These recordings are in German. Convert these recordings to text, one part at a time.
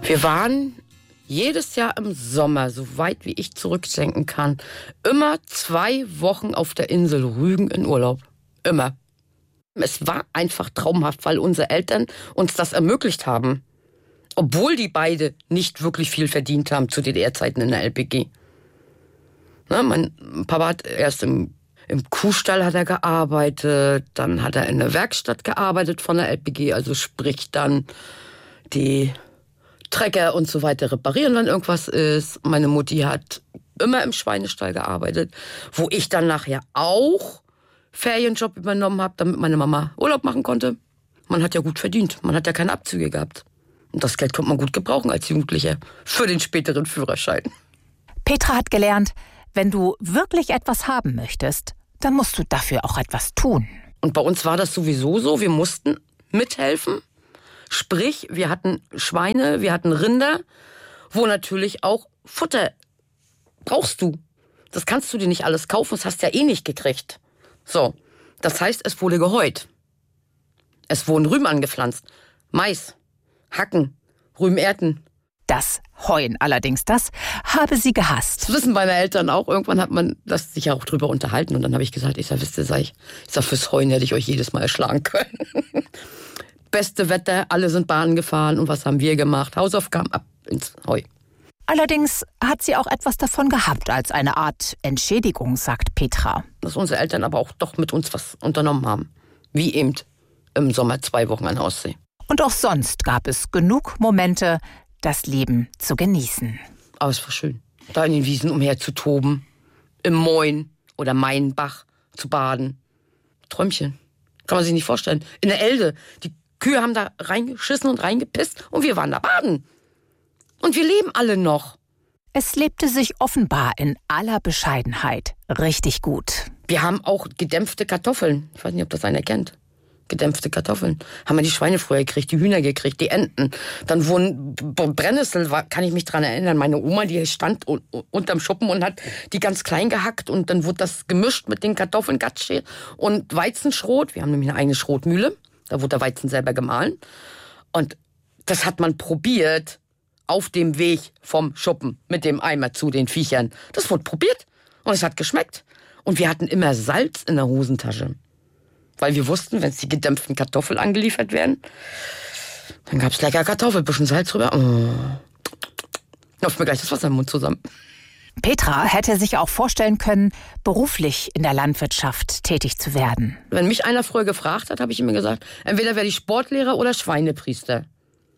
Wir waren jedes Jahr im Sommer, so weit wie ich zurückdenken kann, immer 2 Wochen auf der Insel Rügen in Urlaub. Immer. Es war einfach traumhaft, weil unsere Eltern uns das ermöglicht haben. Obwohl die beide nicht wirklich viel verdient haben zu DDR-Zeiten in der LPG. Na, mein Papa hat erst im Kuhstall hat er gearbeitet, dann hat er in der Werkstatt gearbeitet von der LPG, also sprich dann die Trecker und so weiter reparieren, wenn irgendwas ist. Meine Mutti hat immer im Schweinestall gearbeitet, wo ich dann nachher auch Ferienjob übernommen habe, damit meine Mama Urlaub machen konnte. Man hat ja gut verdient, man hat ja keine Abzüge gehabt. Und das Geld konnte man gut gebrauchen als Jugendlicher für den späteren Führerschein. Petra hat gelernt, wenn du wirklich etwas haben möchtest, dann musst du dafür auch etwas tun. Und bei uns war das sowieso so, wir mussten mithelfen. Sprich, wir hatten Schweine, wir hatten Rinder, wo natürlich auch Futter brauchst du. Das kannst du dir nicht alles kaufen, das hast du ja eh nicht gekriegt. So, das heißt, es wurde gehäut. Es wurden Rüben angepflanzt, Mais, Hacken, Rübenerden. Das Heuen allerdings, das habe sie gehasst. Das wissen meine Eltern auch. Irgendwann hat man das sich ja auch drüber unterhalten. Und dann habe ich gesagt, wisst ihr, fürs Heuen hätte ich euch jedes Mal erschlagen können. Beste Wetter, alle sind Bahn gefahren. Und was haben wir gemacht? Hausaufgaben ab ins Heu. Allerdings hat sie auch etwas davon gehabt, als eine Art Entschädigung, sagt Petra. Dass unsere Eltern aber auch doch mit uns was unternommen haben. Wie eben im Sommer 2 Wochen an Ostsee. Und auch sonst gab es genug Momente, das Leben zu genießen. Aber es war schön, da in den Wiesen umher zu toben, im Moin oder Mainbach zu baden. Träumchen. Kann man sich nicht vorstellen. In der Elde. Die Kühe haben da reingeschissen und reingepisst und wir waren da baden. Und wir leben alle noch. Es lebte sich offenbar in aller Bescheidenheit richtig gut. Wir haben auch gedämpfte Kartoffeln. Ich weiß nicht, ob das einer kennt. Gedämpfte Kartoffeln. Haben wir die Schweine früher gekriegt, die Hühner gekriegt, die Enten. Dann wurden Brennnessel, kann ich mich dran erinnern, meine Oma, die stand unterm Schuppen und hat die ganz klein gehackt und dann wurde das gemischt mit den Kartoffeln, Gatsche und Weizenschrot. Wir haben nämlich eine eigene Schrotmühle. Da wurde der Weizen selber gemahlen. Und das hat man probiert auf dem Weg vom Schuppen mit dem Eimer zu den Viechern. Das wurde probiert und es hat geschmeckt. Und wir hatten immer Salz in der Hosentasche. Weil wir wussten, wenn es die gedämpften Kartoffeln angeliefert werden, dann gab es lecker Kartoffel, bisschen Salz drüber. Läuft mir gleich das Wasser im Mund zusammen. Petra hätte sich auch vorstellen können, beruflich in der Landwirtschaft tätig zu werden. Wenn mich einer früher gefragt hat, habe ich ihm gesagt, entweder werde ich Sportlehrer oder Schweinepriester.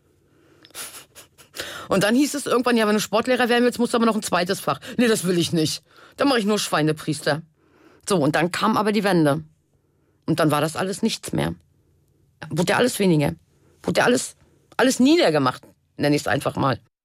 Und dann hieß es irgendwann, ja, wenn du Sportlehrer werden willst, musst du aber noch ein zweites Fach. Nee, das will ich nicht. Dann mache ich nur Schweinepriester. So, und dann kam aber die Wende. Und dann war das alles nichts mehr. Wurde ja alles weniger. Wurde ja alles niedergemacht, nenne ich es einfach mal.